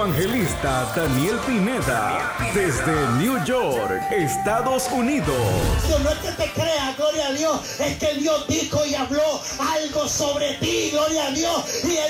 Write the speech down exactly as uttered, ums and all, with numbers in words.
evangelista Daniel Pineda, desde New York, Estados Unidos. No es que te creas, gloria a Dios, es que Dios dijo y habló algo sobre ti, gloria a Dios, y Él